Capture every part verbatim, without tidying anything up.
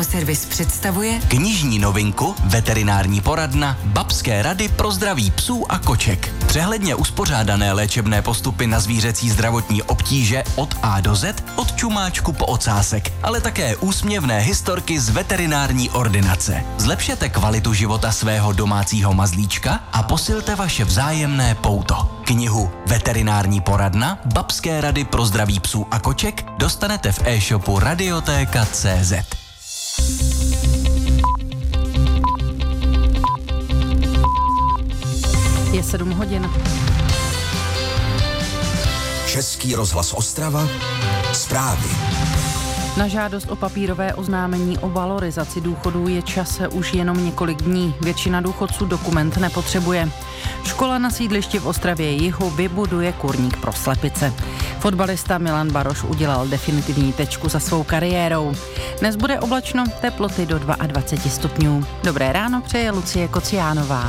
Radioservis představuje knižní novinku Veterinární poradna Babské rady pro zdraví psů a koček. Přehledně uspořádané léčebné postupy na zvířecí zdravotní obtíže od A do Z, od čumáčku po ocásek, ale také úsměvné historky z veterinární ordinace. Zlepšete kvalitu života svého domácího mazlíčka a posilte vaše vzájemné pouto. Knihu Veterinární poradna Babské rady pro zdraví psů a koček dostanete v e-shopu Radiotéka tečka cé zet. Je sedm hodin. Český rozhlas Ostrava. Zprávy. Na žádost o papírové oznámení o valorizaci důchodů je čas už jenom několik dní. Většina důchodců dokument nepotřebuje. Škola na sídlišti v Ostravě Jihu vybuduje kurník pro slepice. Fotbalista Milan Baroš udělal definitivní tečku za svou kariérou. Dnes bude oblačno, teploty do dvacet dva stupňů. Dobré ráno přeje Lucie Kociánová.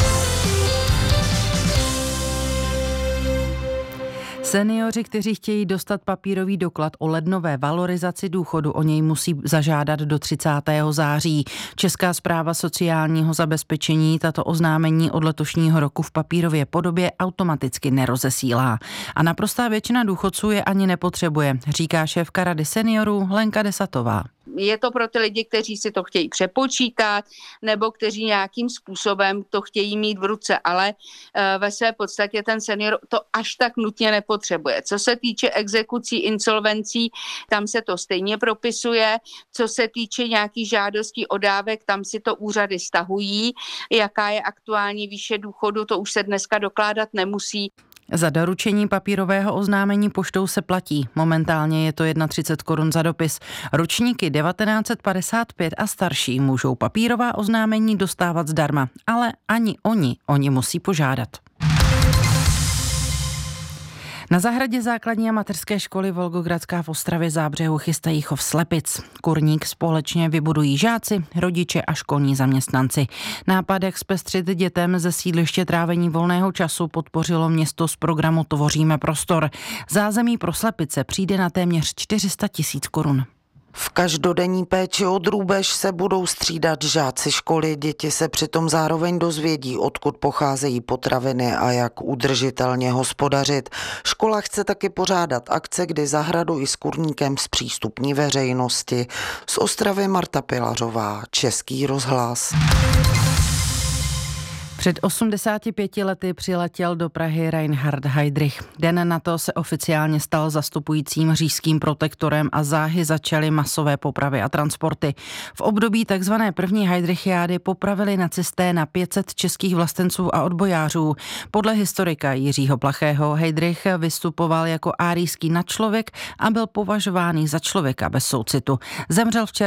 Seniori, kteří chtějí dostat papírový doklad o lednové valorizaci důchodu, o něj musí zažádat do třicátého září. Česká správa sociálního zabezpečení tato oznámení od letošního roku v papírové podobě automaticky nerozesílá. A naprostá většina důchodců je ani nepotřebuje, říká šéfka Rady seniorů Lenka Desatová. Je to pro ty lidi, kteří si to chtějí přepočítat nebo kteří nějakým způsobem to chtějí mít v ruce, ale ve své podstatě ten senior to až tak nutně nepotřebuje. Co se týče exekucí, insolvencí, tam se to stejně propisuje. Co se týče nějakých žádostí o dávek, tam si to úřady stahují. Jaká je aktuální výše důchodu, to už se dneska dokládat nemusí. Za doručení papírového oznámení poštou se platí. Momentálně je to třicet jedna korun za dopis. Ročníky devatenáct set padesát pět a starší můžou papírová oznámení dostávat zdarma, ale ani oni, oni musí požádat. Na zahradě základní a mateřské školy Volgogradská v Ostravě Zábřehu chystají chov slepic. Kurník společně vybudují žáci, rodiče a školní zaměstnanci. Nápad, jak zpestřit dětem ze sídliště trávení volného času, podpořilo město z programu Tvoříme prostor. Zázemí pro slepice přijde na téměř čtyři sta tisíc korun. V každodenní péči o drůbež se budou střídat žáci školy, děti se přitom zároveň dozvědí, odkud pocházejí potraviny a jak udržitelně hospodařit. Škola chce taky pořádat akce, kdy zahradu i s kurníkem zpřístupní veřejnosti. Z Ostravy Marta Pilařová, Český rozhlas. Před osmdesáti pěti lety přiletěl do Prahy Reinhard Heydrich. Den na to se oficiálně stal zastupujícím říšským protektorem a záhy začaly masové popravy a transporty. V období takzvané první Heydrichiády popravili nacisté na pět set českých vlastenců a odbojářů. Podle historika Jiřího Plachého Heydrich vystupoval jako árijský nadčlověk a byl považovaný za člověka bez soucitu. Zemřel včera